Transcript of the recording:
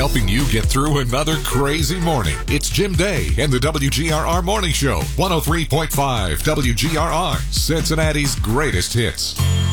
helping you get through another crazy morning. It's Jim Day and the WGRR Morning Show, 103.5 WGRR, Cincinnati's greatest hits.